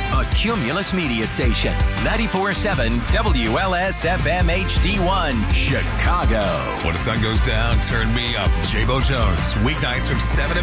a Cumulus media station. 94.7 WLS-FM HD1, Chicago. When the sun goes down, turn me up. J-Bo Jones, weeknights from 7 to